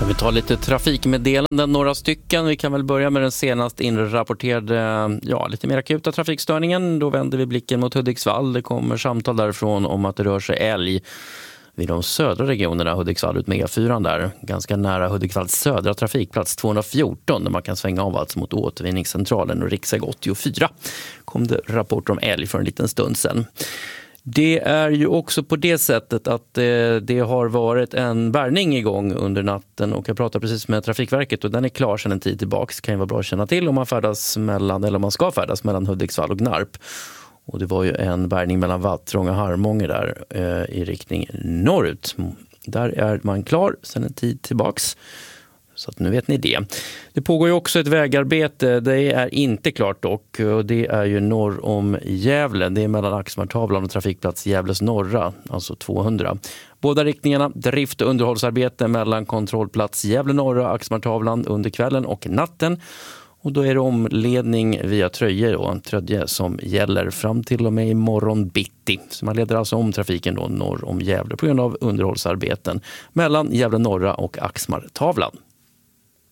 Vi tar lite trafikmeddelanden, några stycken. Vi kan väl börja med den senast inrapporterade, lite mer akuta trafikstörningen. Då vänder vi blicken mot Hudiksvall. Det kommer samtal därifrån om att det rör sig älg vid de södra regionerna, Hudiksvall ut med E4 där. Ganska nära Hudiksvalls södra trafikplats 214 där man kan svänga av alltså mot återvinningscentralen och riksväg 84. Kom det rapporter om älg för en liten stund sedan. Det är ju också på det sättet att det har varit en bärgning igång under natten och jag pratade precis med Trafikverket och den är klar sedan en tid tillbaka. Det kan ju vara bra att känna till om man färdas om man ska färdas mellan Hudiksvall och Gnarp. Och det var ju en bärgning mellan Vattrång och Harmånger där i riktning norrut. Där är man klar sedan en tid tillbaks. Så att nu vet ni det. Det pågår ju också ett vägarbete. Det är inte klart dock. Och det är ju norr om Gävle. Det är mellan Axmartavlan och trafikplats Gävles norra, alltså 200. Båda riktningarna, drift- och underhållsarbete mellan kontrollplats Gävle norra, Axmartavlan under kvällen och natten. Och då är det omledning via Tröje som gäller fram till och med imorgon bitti. Så man leder alltså om trafiken då norr om Gävle på grund av underhållsarbeten mellan Gävle norra och Axmartavlan.